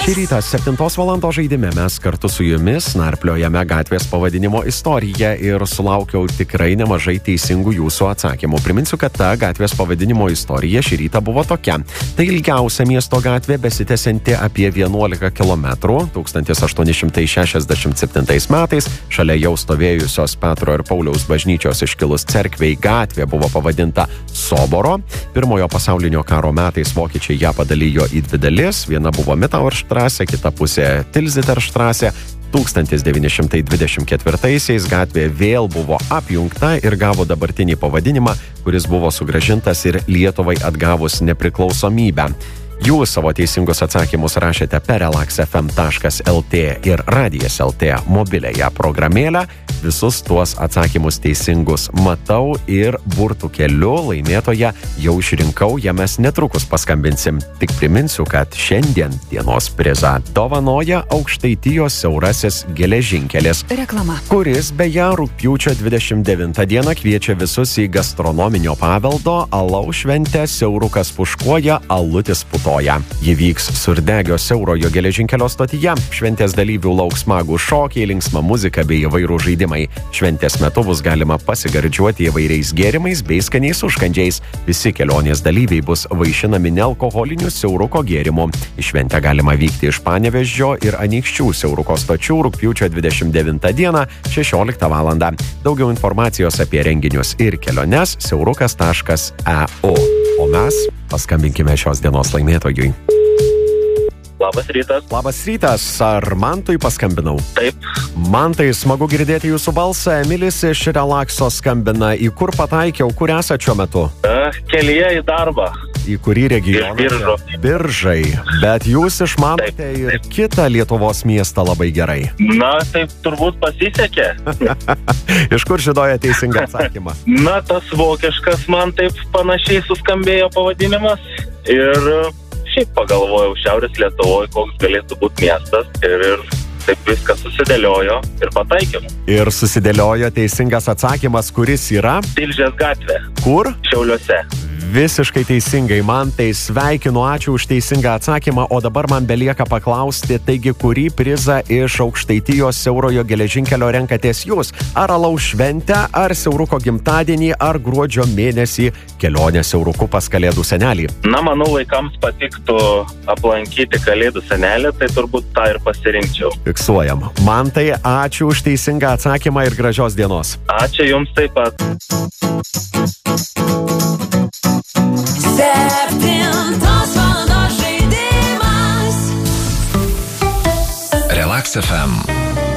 Šį rytą 7 valandos žaidime mes kartu su jumis narpliojame gatvės pavadinimo istoriją ir sulaukiau tikrai nemažai teisingų jūsų atsakymų. Priminsiu, kad ta gatvės pavadinimo istorija šį rytą buvo tokia. Tai ilgiausia miesto gatvė besitęsianti apie 11 km. 1867 metais šalia jau stovėjusios Petro ir Pauliaus bažnyčios iškilus cerkvei gatvė buvo pavadinta Soboro. Pirmojo pasaulinio karo metais vokiečiai ją padalijo į dvi dalis. Viena buvo Mitauerstraße, kita pusė Tilsiterstraße. 1924-aisiais gatvė vėl buvo apjungta ir gavo dabartinį pavadinimą, kuris buvo sugrąžintas ir Lietuvai atgavus nepriklausomybę. Jūs savo teisingus atsakymus rašėte per relaxfm.lt ir radijas.lt mobiliąją programėlę. Visus tuos atsakymus teisingus matau ir burtų keliu laimėtoją jau išrinkau, ją mes netrukus paskambinsim. Tik priminsiu, kad šiandien dienos prizą dovanoja Aukštaitijos siaurasis geležinkelis. Reklama. Kuris beje rugpjūčio 29 dieną kviečia visus į gastronominio paveldo alaus šventę Siaurukas puškuoja, alutis putoja. Ji vyks Surdegio siaurojo geležinkelio stotyje. Šventės dalyvių lauks smagų šokiai, linksma muzika bei įvairūs žaidimai. Šventės metu bus galima pasigardžiuoti įvairiais gėrimais bei skaniais užkandžiais. Visi kelionės dalyviai bus vaišinami nealkoholiniu Siauruko gėrimu. Į šventę galima vykti iš Panevėžio ir Anykščių Siauruko stočių rugpjūčio 29 dieną 16 val. Daugiau informacijos apie renginius ir keliones siaurukas.eu. O mes paskambinkime šios dienos laimėtojui. Labas rytas. Labas rytas, ar Mantui paskambinau? Taip. Mantai, smagu girdėti jūsų balsą. Emilis iš Relaxo skambina. Į kur pataikiau, kur esate šiuo metu? Kelyje į darbą. Į kurį regioną? Biržų. Biržai. Bet jūs išmanote ir kitą Lietuvos miestą labai gerai. Na, taip turbūt pasisekė. Iš kur žinoja teisingą atsakymą? Na, tas vokiškas man taip panašiai suskambėjo pavadinimas. Ir šiaip pagalvojau, Šiaurės Lietuvoje koks galėtų būti miestas. Ir taip viskas susidėliojo ir pataikėm. Ir susidėliojo teisingas atsakymas, kuris yra? Tilžės gatvė. Kur? Šiauliuose. Visiškai teisingai, man tai sveikinu, ačiū už teisingą atsakymą, o dabar man belieka paklausti, taigi kurį prizą iš Aukštaitijos siaurojo geležinkelio renkatės jūs? Ar alaus šventę, ar Siauruko gimtadienį, ar gruodžio mėnesį kelionę Siauruku pas Kalėdų senelį? Na, manau, vaikams patiktų aplankyti Kalėdų senelį, tai turbūt tą ir pasirinkčiau. Fiksuojam. Man tai ačiū už teisingą atsakymą ir gražios dienos. Ačiū jums taip pat. 7 valandos žaidimas. Relax FM.